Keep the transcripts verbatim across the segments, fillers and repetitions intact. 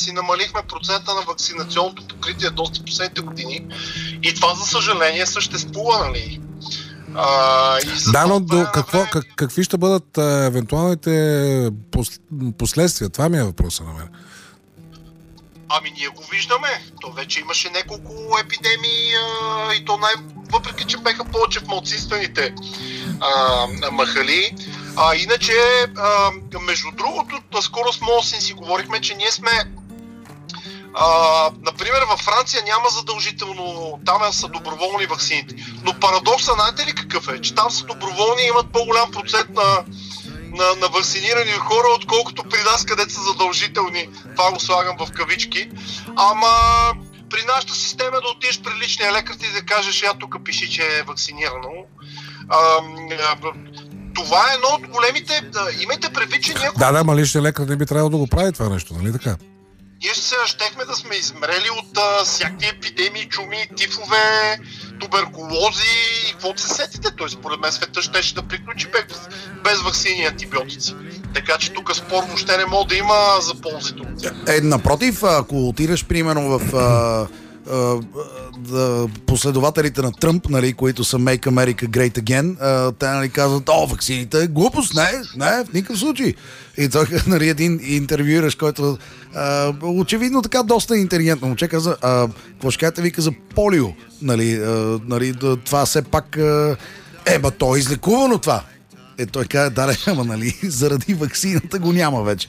си намалихме процента на вакцинационното покритие доста последните години и това за съжаление съществува, нали? А, и за да, но това до, какво, време... как, какви ще бъдат а, евентуалните пос, последствия? Това ми е въпроса на мен. Ами ние го виждаме. То вече имаше няколко епидемии а, и то най... въпреки, че беха повече в малцинствените а, махали. А иначе, а, между другото, наскоро с Мосин си говорихме, че ние сме а, например, във Франция няма задължително, там са доброволни ваксините. Но парадокса, знаете ли какъв е? Че там са доброволни и имат по-голям процент на На, на вакцинирани хора, отколкото при нас, където са задължителни. Това го слагам в кавички. Ама при нашата система да отидеш при личния лекар и да кажеш, я тук пиши, че е вакцинирано. А, а, това е едно от големите... Да, имайте предвид, че ние... Да, да, ма личния лекар не би трябвало да го прави това нещо, нали така? Ние ще се щехме да сме измрели от а, всякакви епидемии, чуми, тифове, туберкулози и каквото се сетите. Т.е. според мен света ще, ще да приключи без, без ваксини и антибиотици. Така че тук спор въобще не може да има за ползите от тях. Е, напротив, ако отидеш примерно в а, а, а, последователите на Тръмп, нали, които са Make America Great Again, а, те нали, казват, о, ваксините е глупост, не, не, в никакъв случай. И той, нали, един интервюираш, който а, очевидно така доста интелигентно момче каза, а, какво ще кажете, вика за полио, нали, а, нали, това все пак а, е, ба, то е излекувано това. Е, той каза, да, не, ама, нали, заради ваксината го няма вече.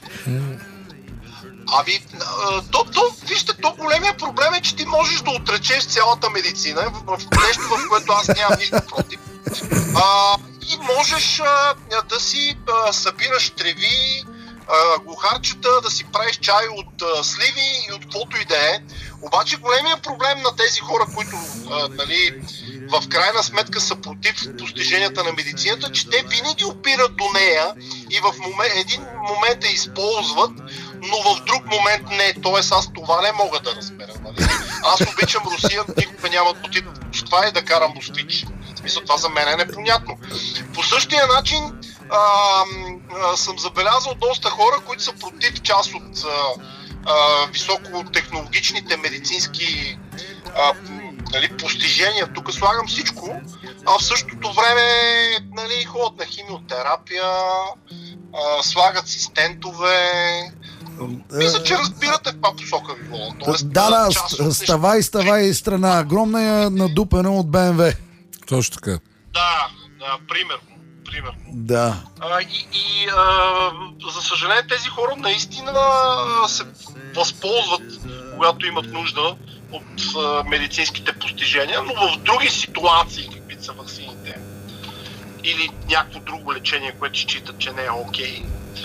Ами, то, то, вижте, то големия проблем е, че ти можеш да отречеш цялата медицина в, в нещо, в което аз нямам нищо против. А, и можеш а, да си а, събираш треви, а, глухарчета, да си правиш чай от а, сливи и от каквото и да е. Обаче големия проблем на тези хора, които а, нали, в крайна сметка са против постиженията на медицината, че те винаги опират до нея и в момент, един момент я използват, но в друг момент не. Тоест аз това не мога да разбера. Нали? Аз обичам Русия, никога няма да отида в това и да карам москвич. В смисъл, това за мен е непонятно. По същия начин а, а, съм забелязал доста хора, които са против част от а, а, високотехнологичните медицински а, нали, постижения. Тук слагам всичко, а в същото време нали, ходят на химиотерапия, а, слагат си стентове. Мисля, че разбирате в каква посока ви вода. Тоест, да, да, ставай, ставай страна. Огромна е надупена от Б М В. Точно така. Да, да, примерно. Примерно. Да. А, и, и а, за съжаление тези хора наистина се възползват, когато имат нужда от а, медицинските постижения, но в други ситуации, каквито са ваксините или някакво друго лечение, което считат, че не е окей.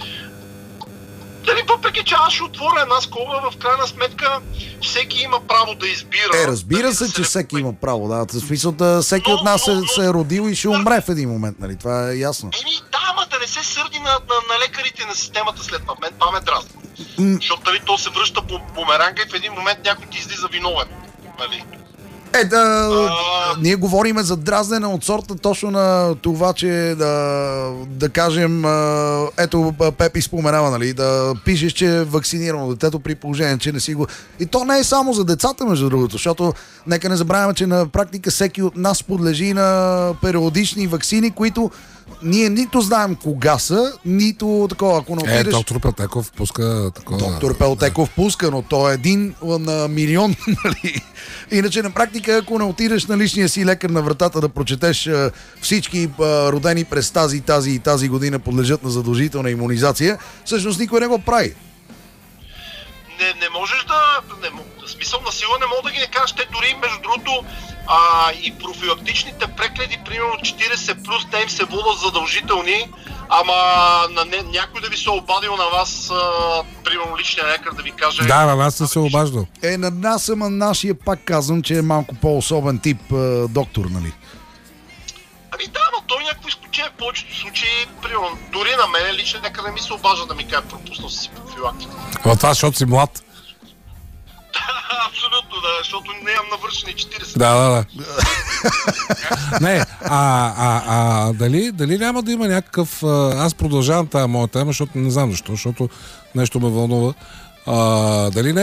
Дали въпреки, че аз ще отворя една скоба, в крайна сметка всеки има право да избира. Е, разбира дали се, да че се всеки лекува. има право. Да. В смисъл, да, всеки Но, от нас но, се, но, се е родил и ще умре в един момент, нали? Това е ясно. Еми да, ама да не се сърди на, на, на лекарите на системата след това. Мен това ме дразни. М. Защото нали, то се връща по бумеранга и в един момент някой ти излиза виновен. Нали? Е, да, А... ние говориме за дразнене от сорта точно на това, че да, да кажем, а, ето Пепи споменава, нали, да пишеш, че е вакцинирано детето при положение, че не си го... И то не е само за децата, между другото, защото нека не забравяме, че на практика всеки от нас подлежи на периодични ваксини, които ние нито знаем кога са, нито такова, ако не отидеш... Е, доктор Пелтеков пуска такова... Доктор Пелтеков да. пуска, но той е един на милион, нали? Иначе на практика, ако не отидеш на личния си лекар на вратата да прочетеш а, всички а, родени през тази, тази и тази година подлежат на задължителна имунизация, всъщност никой не го прави. Не, не можеш да... Не, в смисъл на сила не мога да ги не кажеш. Те дори, между другото, а, и профилактичните прегледи, примерно четирийсет плюс, те им се водят задължителни, ама на не, някой да ви се обадил на вас, а, примерно личния лекар да ви каже... Да, на нас не се обаждал. Е, на нас, ама нашия пак казвам, че е малко по-особен тип а, доктор, нали? Ами да, но той някакво изключение в повечето случаи, примерно, дори на мен лично лекар не ми се обажда да ми каже, пропуснал си профилактика. А това, защото си млад. Абсолютно, да, защото не имам навършени четирийсет. Да, да, да. Не, а, а, а дали, дали няма да има някакъв... Аз продължавам тази моя тема, защото не знам защо, защото нещо ме вълнува. А, дали не